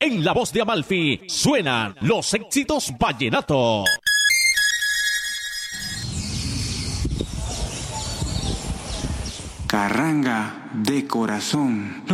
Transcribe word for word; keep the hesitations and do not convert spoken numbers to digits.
En la voz de Amalfi suenan los éxitos vallenato. Carranga de corazón.